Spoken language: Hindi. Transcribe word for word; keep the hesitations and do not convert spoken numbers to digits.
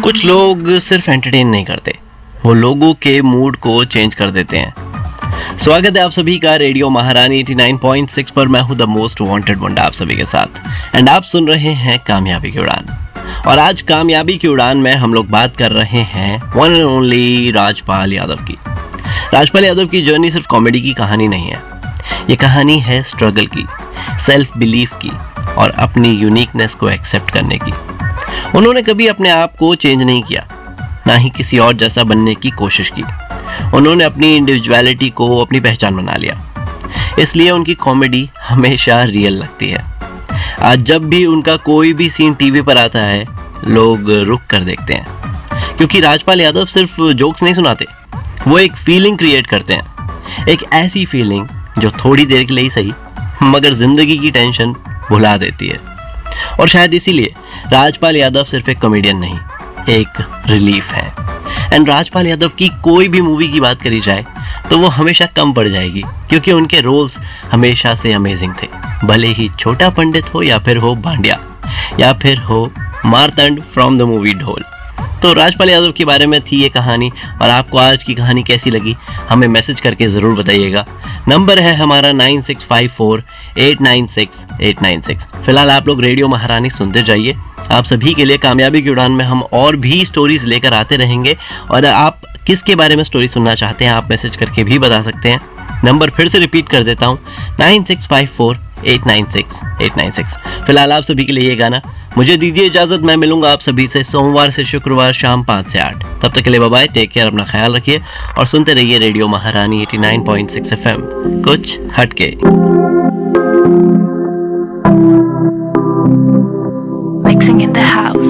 कुछ लोग सिर्फ एंटरटेन नहीं करते, वो लोगों के मूड को चेंज कर देते हैं। स्वागत है आप सभी का रेडियो महारानी नवासी पॉइंट छह पर। मैं हूं द मोस्ट वांटेड वंडा आप सभी के साथ एंड आप सुन रहे हैं कामयाबी की उड़ान। और आज कामयाबी की उड़ान में हम लोग बात कर रहे हैं one and only Rajpal Yadav की। राजपाल यादव की जर्नी सिर्फ कॉमेडी की कहानी नहीं है, ये कहानी है स्ट्रगल की, सेल्फ बिलीफ की और अपनी यूनिकनेस को एक्सेप्ट करने की। उन्होंने कभी अपने आप को चेंज नहीं किया, ना ही किसी और जैसा बनने की कोशिश की। उन्होंने अपनी इंडिविजुअलिटी को अपनी पहचान बना लिया, इसलिए उनकी कॉमेडी हमेशा रियल लगती है। आज जब भी उनका कोई भी सीन टीवी पर आता है, लोग रुक कर देखते हैं, क्योंकि राजपाल यादव सिर्फ जोक्स नहीं सुनाते, वो एक फीलिंग क्रिएट करते हैं। एक ऐसी फीलिंग जो थोड़ी देर के लिए ही सही मगर जिंदगी की टेंशन भुला देती है। और शायद इसीलिए राजपाल यादव सिर्फ एक कॉमेडियन नहीं, एक रिलीफ है। एंड राजपाल यादव की कोई भी मूवी की बात करी जाए तो वो हमेशा कम पड़ जाएगी, क्योंकि उनके रोल्स हमेशा से अमेजिंग थे। भले ही छोटा पंडित हो या फिर हो भांडिया या फिर हो मारतंड फ्रॉम द मूवी ढोल। तो राजपाल यादव के बारे में थी ये कहानी, और आपको आज की कहानी कैसी लगी हमें मैसेज करके ज़रूर बताइएगा। नंबर है हमारा nine six five four eight nine six eight nine six. फिलहाल आप लोग रेडियो महारानी सुनते जाइए। आप सभी के लिए कामयाबी की उड़ान में हम और भी स्टोरीज लेकर आते रहेंगे, और आप किसके बारे में स्टोरी सुनना चाहते हैं आप मैसेज करके भी बता सकते हैं। नंबर फिर से रिपीट कर देता हूँ, nine six five four eight nine six eight nine six. फिलहाल आप सभी के लिए ये गाना। मुझे दीजिए इजाजत, मैं मिलूंगा आप सभी से सोमवार से शुक्रवार शाम पाँच से आठ। तब तक के लिए बाय बाय, टेक केयर, अपना ख्याल रखिए और सुनते रहिए रेडियो महारानी नवासी पॉइंट छह एफ एम, कुछ हटके। Mixing in the house.